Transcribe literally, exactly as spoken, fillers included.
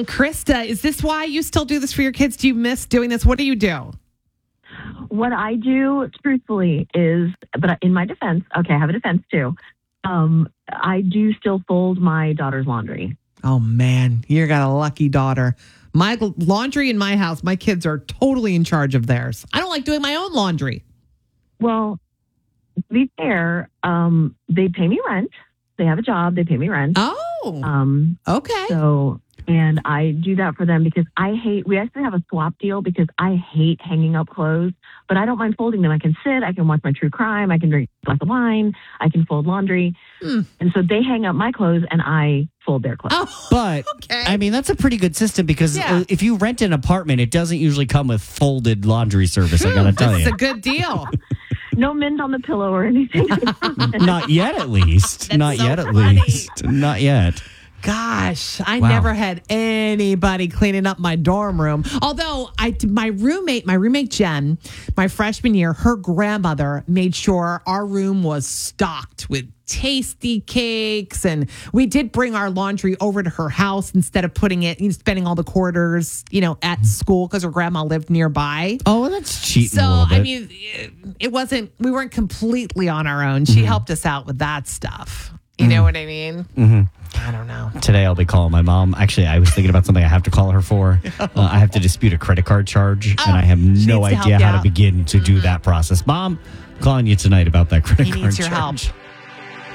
Mm, Krista, is this why you still do this for your kids? Do you miss doing this? What do you do? What I do, truthfully, is, but in my defense, okay, I have a defense too. Um, I do still fold my daughter's laundry. Oh, man, you got a lucky daughter. My laundry in my house, my kids are totally in charge of theirs. I don't like doing my own laundry. Well, to be fair, um, they pay me rent. They have a job. They pay me rent. Oh, Um, okay. so, and I do that for them because I hate, we actually have a swap deal because I hate hanging up clothes, but I don't mind folding them. I can sit, I can watch my true crime, I can drink a glass of wine, I can fold laundry. Hmm. And so they hang up my clothes and I fold their clothes. Oh, But, okay. I mean, that's a pretty good system because Yeah. uh, if you rent an apartment, it doesn't usually come with folded laundry service, I got to tell This is you. a good deal. No mint on the pillow or anything. Not yet, at least. That's Not so yet, at funny. least. Not yet. Gosh, I Wow. never had anybody cleaning up my dorm room. Although I, my roommate, my roommate Jen, my freshman year, her grandmother made sure our room was stocked with tasty cakes, and we did bring our laundry over to her house instead of putting it, you know, spending all the quarters, you know, at school because her grandma lived nearby. Oh, that's cheating So, a little bit. I mean, it wasn't, we weren't completely on our own. She helped us out with that stuff. You know what I mean? Mhm. I don't know. Today I'll be calling my mom. Actually, I was thinking about something I have to call her for. Uh, I have to dispute a credit card charge, and I have she no needs to idea help you how to out. begin to do that process. Mom, I'm calling you tonight about that credit He card needs your help. charge.